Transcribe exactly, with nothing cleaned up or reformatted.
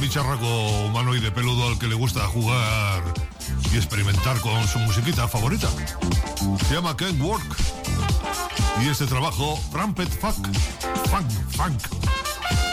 bicharraco humanoide peludo al que le gusta jugar y experimentar con su musiquita favorita. Se llama Ken Work y este trabajo, Trumpet Funk, Funk, Funk.